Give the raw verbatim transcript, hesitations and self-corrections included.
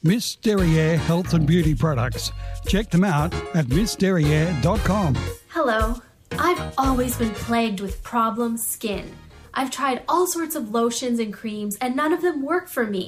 Miss Derriere Health and Beauty Products. Check them out at miss derriere dot com. Hello. I've always been plagued with problem skin. I've tried all sorts of lotions and creams and none of them work for me.